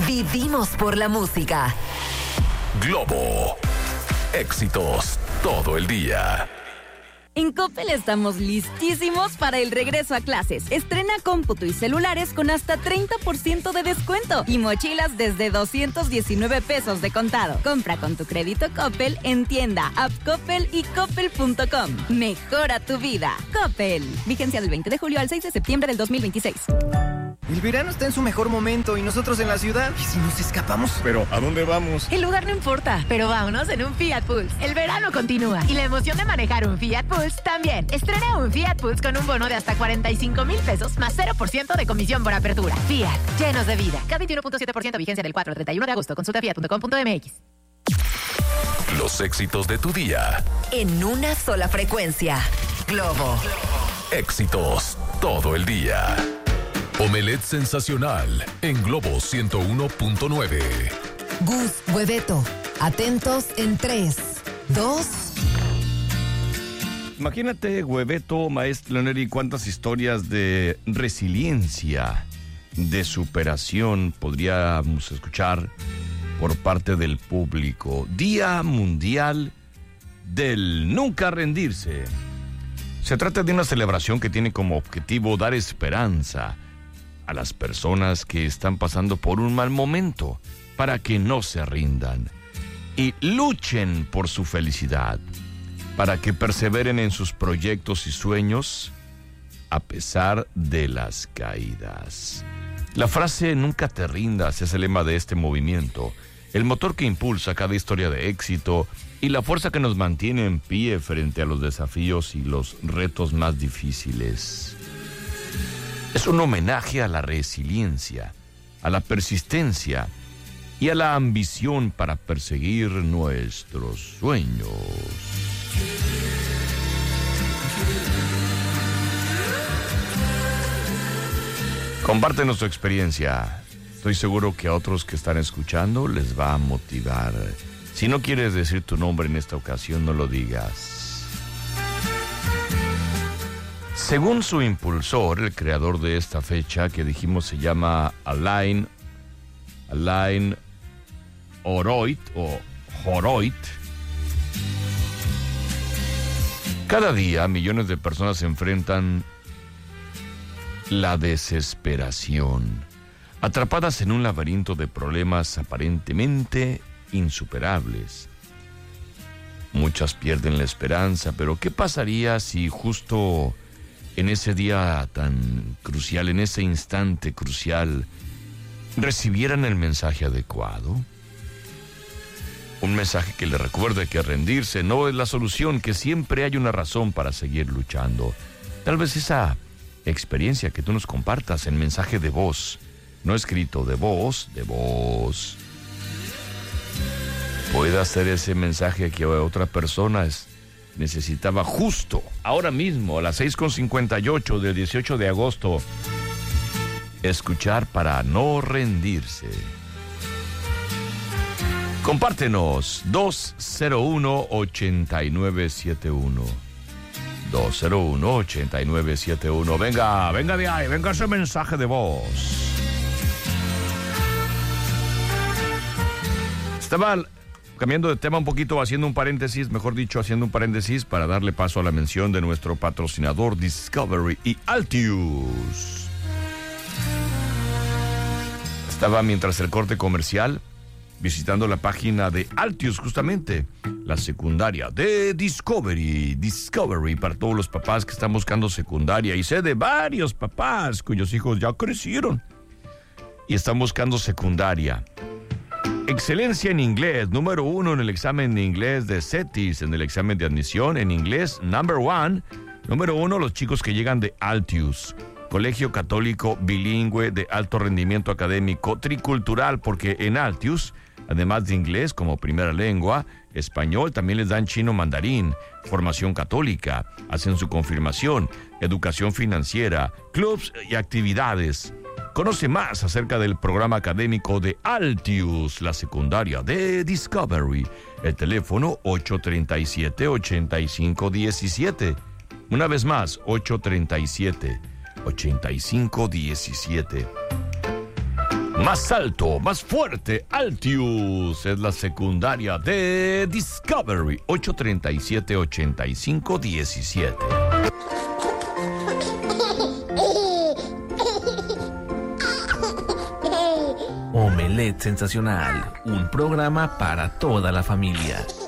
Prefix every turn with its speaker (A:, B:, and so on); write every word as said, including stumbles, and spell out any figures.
A: Vivimos por la música.
B: Globo. Éxitos todo el día.
C: En Coppel estamos listísimos para el regreso a clases. Estrena cómputo y celulares con hasta treinta por ciento de descuento y mochilas desde doscientos diecinueve pesos de contado. Compra con tu crédito Coppel en tienda, app Coppel y coppel punto com. Mejora tu vida. Coppel. Vigencia del veinte de julio al seis de septiembre del dos mil veintiséis.
D: El verano está en su mejor momento y nosotros en la ciudad. ¿Y si nos escapamos?
E: ¿Pero a dónde vamos?
F: El lugar no importa, pero vámonos en un Fiat Pulse. El verano continúa y la emoción de manejar un Fiat Pulse también. Estrena un Fiat Pulse con un bono de hasta cuarenta y cinco mil pesos más cero por ciento de comisión por apertura. Fiat, llenos de vida. K veintiuno punto siete por ciento vigencia del cuatro al treinta y uno de agosto. Consulta fiat punto com punto m x.
B: Los éxitos de tu día.
A: En una sola frecuencia. Globo.
B: Éxitos todo el día. Omelette sensacional en Globo ciento uno punto nueve.
A: Gus, Hueveto. Atentos en tres, dos.
E: Imagínate, Hueveto, maestro Neri, cuántas historias de resiliencia, de superación podríamos escuchar por parte del público. Día Mundial del Nunca Rendirse. Se trata de una celebración que tiene como objetivo dar esperanza a las personas que están pasando por un mal momento para que no se rindan y luchen por su felicidad, para que perseveren en sus proyectos y sueños a pesar de las caídas. La frase "nunca te rindas" es el lema de este movimiento, el motor que impulsa cada historia de éxito y la fuerza que nos mantiene en pie frente a los desafíos y los retos más difíciles. Es un homenaje a la resiliencia, a la persistencia y a la ambición para perseguir nuestros sueños. Compártenos tu experiencia. Estoy seguro que a otros que están escuchando les va a motivar. Si no quieres decir tu nombre en esta ocasión, no lo digas. Según su impulsor, el creador de esta fecha, que dijimos se llama Alain, Alain Oroit o Horoit, cada día millones de personas enfrentan la desesperación, atrapadas en un laberinto de problemas aparentemente insuperables. Muchas pierden la esperanza, pero ¿qué pasaría si justo en ese día tan crucial, en ese instante crucial, recibieran el mensaje adecuado? Un mensaje que les recuerde que rendirse no es la solución, que siempre hay una razón para seguir luchando. Tal vez esa experiencia que tú nos compartas en mensaje de voz, no escrito, de voz, de voz, pueda ser ese mensaje que otra persona es, necesitaba justo ahora mismo a las seis con cincuenta y ocho del dieciocho de agosto escuchar para no rendirse. Compártenos dos cero uno, ocho nueve siete uno dos cero uno, ocho nueve siete uno. Venga, venga de ahí, venga ese mensaje de voz. Estaba cambiando de tema un poquito, haciendo un paréntesis, mejor dicho, haciendo un paréntesis para darle paso a la mención de nuestro patrocinador Discovery y Altius. Estaba, mientras el corte comercial, visitando la página de Altius, justamente, la secundaria de Discovery. Discovery para todos los papás que están buscando secundaria. Y sé de varios papás cuyos hijos ya crecieron y están buscando secundaria. Excelencia en inglés, número uno en el examen de inglés de CETIS, en el examen de admisión en inglés, number one. Número uno, los chicos que llegan de Altius. Colegio católico bilingüe de alto rendimiento académico, tricultural, porque en Altius, además de inglés como primera lengua, español, también les dan chino mandarín, formación católica, hacen su confirmación, educación financiera, clubs y actividades. Conoce más acerca del programa académico de Altius, la secundaria de Discovery. El teléfono ocho tres siete, ocho cinco uno siete. Una vez más, ocho tres siete, ocho cinco uno siete. Más alto, más fuerte, Altius es la secundaria de Discovery. ocho treinta y siete, ochenta y cinco diecisiete.
G: Omelette Sensacional, un programa para toda la familia.